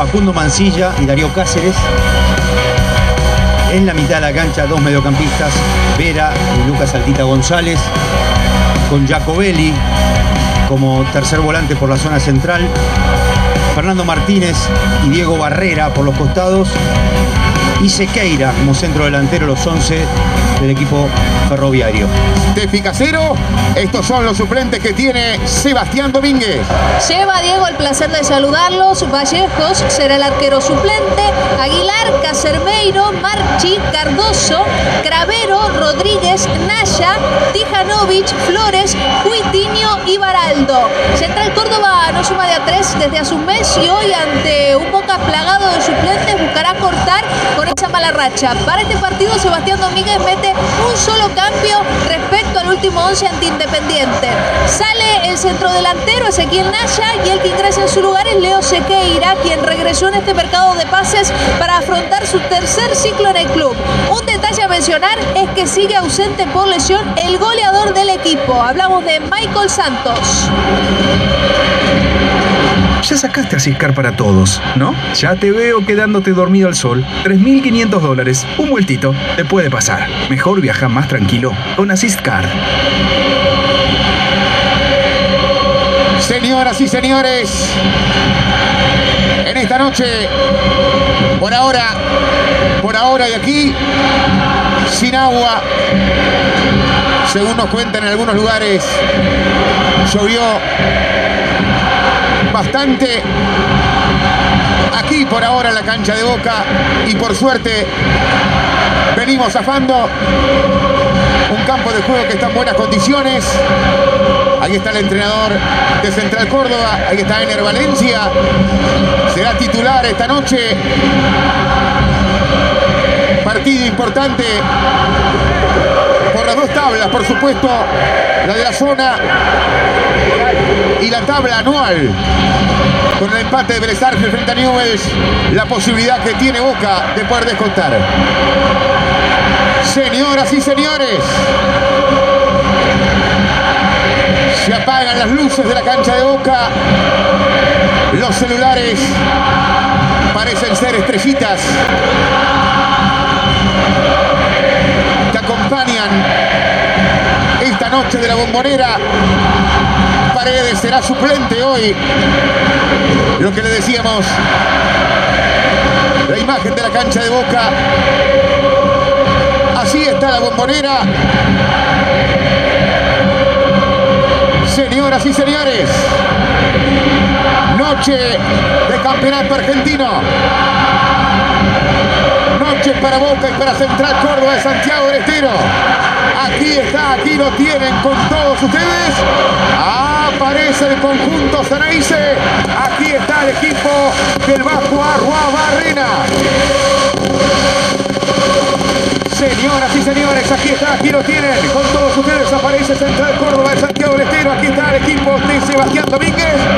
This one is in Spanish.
Facundo Mancilla y Darío Cáceres. En la mitad de la cancha, dos mediocampistas, Vera y Lucas Altita González, con Jacobelli como tercer volante por la zona central, Fernando Martínez y Diego Barrera por los costados, y Sequeira como centro delantero, los 11 del equipo ferroviario. Tefi Casero, estos son los suplentes que tiene Sebastián Domínguez. Lleva Diego el placer de saludarlos. Vallejos será el arquero suplente. Aguilar, Casermeiro, Marchi, Cardoso, Cravero, Rodríguez, Naya, Tijanovic, Flores, Cuitiño y Baraldo. Central Córdoba no suma de a 3 desde hace un mes y hoy, ante un Boca plagado de suplentes, buscará cortar con esa mala racha. Para este partido, Sebastián Domínguez mete un solo cambio respecto al último 11 ante Independiente. Sale el centrodelantero Ezequiel Naya y el que ingresa en su lugar es Leo Sequeira, quien regresó en este mercado de pases para afrontar su tercer ciclo en el club. Un detalle a mencionar es que sigue ausente por lesión el goleador del equipo. Hablamos de Michael Santos. Ya sacaste a Asiscar para todos, ¿no? Ya te veo quedándote dormido al sol. $3.500, un vueltito, te puede pasar. Mejor viaja más tranquilo con Asiscar. Señoras y señores, en esta noche, por ahora y aquí, sin agua. Según nos cuentan en algunos lugares, llovió bastante. Aquí por ahora en la cancha de Boca, y por suerte venimos zafando un campo de juego que está en buenas condiciones. Ahí está el entrenador de Central Córdoba, ahí está Ener Valencia, será titular esta noche. Partido importante por las dos tablas, por supuesto, la de la zona y la tabla anual. Con el empate de Vélez Sarsfield frente a Newell's, la posibilidad que tiene Boca de poder descontar. Señoras y señores, se apagan las luces de la cancha de Boca. Los celulares parecen ser estrellitas que acompañan esta noche de la Bombonera. Paredes será suplente hoy. Lo que le decíamos, la imagen de la cancha de Boca. Así está la Bombonera. Señoras y señores, noche de campeonato argentino. Noche para Boca y para Central Córdoba de Santiago del Estero. Aquí está, aquí lo tienen con todos ustedes. Aparece el conjunto Ceneice. Aquí está el equipo del Vasco Arruabarrena. Señoras y señores, aquí está, aquí lo tienen con todos ustedes. Aparece Central Córdoba de Santiago del Estero. Aquí está el equipo de Sebastián Domínguez.